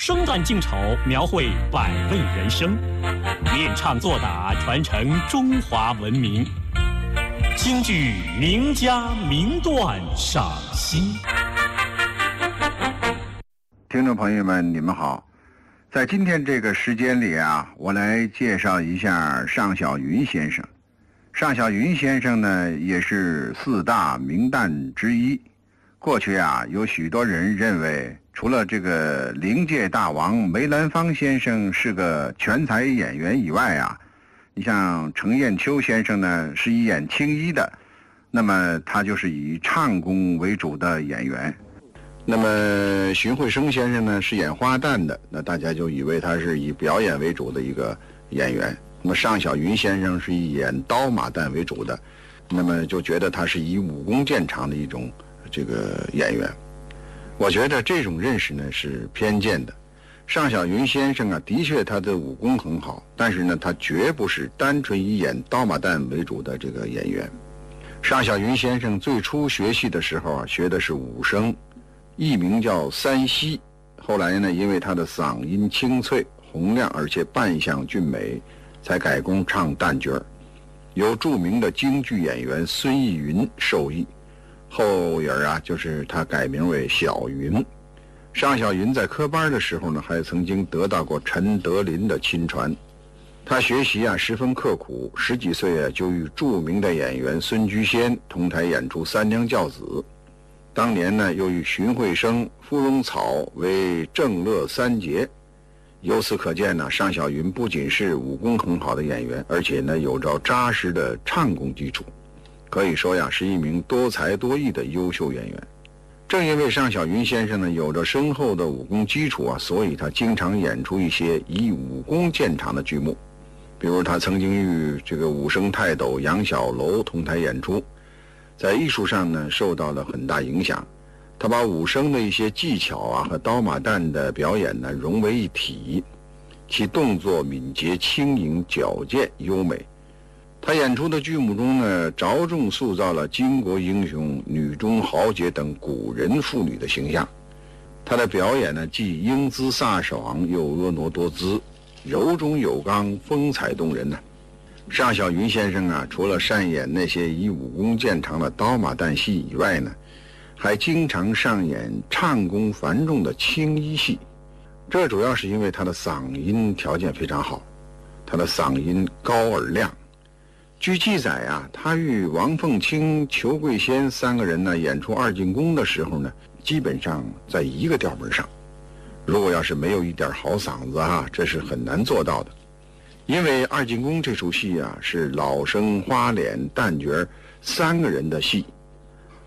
生旦净丑，描绘百味人生，练唱作打，传承中华文明。京剧名家名段赏析。 听众朋友们，你们好。在今天这个时间里啊，我来介绍一下尚小云先生。尚小云先生呢，也是四大名旦之一。过去啊，有许多人认为，除了这个灵界大王梅兰芳先生是个全才演员以外啊，你像程砚秋先生呢，是以演青衣的，那么他就是以唱功为主的演员。那么荀慧生先生呢，是演花旦的，那大家就以为他是以表演为主的一个演员。那么尚小云先生是以演刀马旦为主的，那么就觉得他是以武功见长的一种这个演员。我觉得这种认识呢是偏见的。尚小云先生啊，的确他的武功很好，但是呢，他绝不是单纯以演刀马旦为主的这个演员。尚小云先生最初学戏的时候啊，学的是武生，艺名叫三溪。后来呢，因为他的嗓音清脆洪亮，而且扮相俊美，才改功唱旦角儿，由著名的京剧演员孙艺云授意。后人啊，就是他改名为小云。尚小云在科班的时候呢，还曾经得到过陈德霖的亲传。他学习啊十分刻苦，10几岁啊就与著名的演员孙居仙同台演出《三娘教子》。当年呢，又与荀慧生、芙蓉草为正乐三杰。由此可见呢，尚小云不仅是武功很好的演员，而且呢有着扎实的唱功基础。可以说呀，是一名多才多艺的优秀演员。正因为尚小云先生呢有着深厚的武功基础啊，所以他经常演出一些以武功见长的剧目。比如他曾经与这个武生泰斗杨小楼同台演出，在艺术上呢受到了很大影响。他把武生的一些技巧啊和刀马旦的表演呢融为一体，其动作敏捷轻盈、矫健优美。他演出的剧目中呢，着重塑造了巾帼英雄、女中豪杰等古人妇女的形象。他的表演呢，既英姿飒爽，又婀娜多姿，柔中有刚，风采动人呢。尚小云先生啊，除了擅演那些以武功见长的刀马旦戏以外呢，还经常上演唱功繁重的青衣戏。这主要是因为他的嗓音条件非常好，他的嗓音高而亮。据记载啊，他与王凤卿、裘桂仙3个人呢演出二进宫的时候呢，基本上在一个调门上。如果要是没有一点好嗓子啊，这是很难做到的。因为二进宫这出戏啊，是老生、花脸、旦角3个人的戏，